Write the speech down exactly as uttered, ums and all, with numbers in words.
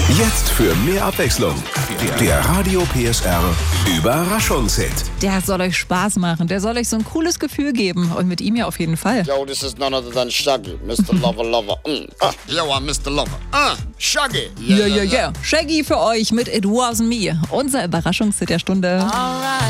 Jetzt für mehr Abwechslung. Der Radio P S R Überraschungshit. Der soll euch Spaß machen, der soll euch so ein cooles Gefühl geben. Und mit ihm ja auf jeden Fall. Yo, this is none other than Shaggy, Mister Lover Lover. Mm. Ah, yo, I'm Mister Lover. Ah, Shaggy. Yeah, yeah, yeah. Shaggy für euch mit It Wasn't Me. Unser Überraschungshit der Stunde.